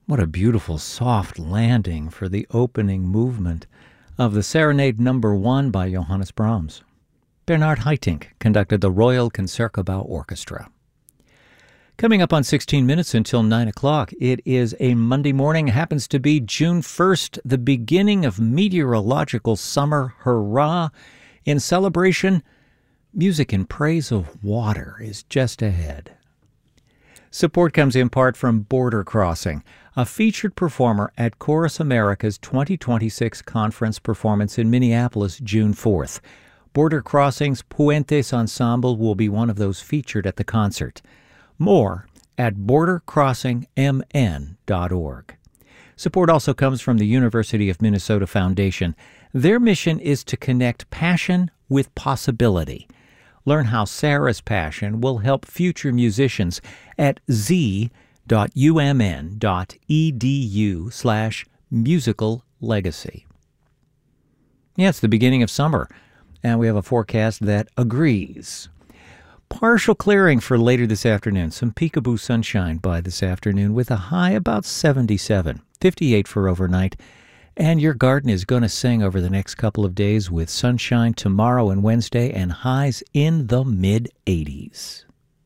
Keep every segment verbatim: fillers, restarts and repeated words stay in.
What a beautiful soft landing for the opening movement of the Serenade Number One by Johannes Brahms. Bernard Haitink conducted the Royal Concertgebouw Orchestra. Coming up on sixteen minutes until nine o'clock, it is a Monday morning, happens to be June first, the beginning of meteorological summer. Hurrah! In celebration, music in praise of water is just ahead. Support comes in part from Border Crossing, a featured performer at Chorus America's twenty twenty-six conference performance in Minneapolis, June fourth. Border Crossing's Puentes Ensemble will be one of those featured at the concert. More at border crossing m n dot org. Support also comes from the University of Minnesota Foundation. Their mission is to connect passion with possibility. Learn how Sarah's passion will help future musicians at z dot u m n dot e d u slash musical legacy. Yeah, it's the beginning of summer, and we have a forecast that agrees. Partial clearing for later this afternoon. Some peekaboo sunshine by this afternoon with a high about seventy-seven, fifty-eight for overnight. And your garden is going to sing over the next couple of days with sunshine tomorrow and Wednesday and highs in the mid-eighties.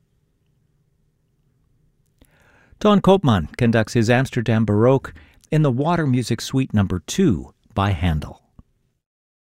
Ton Koopman conducts his Amsterdam Baroque in the Water Music Suite Number two by Handel.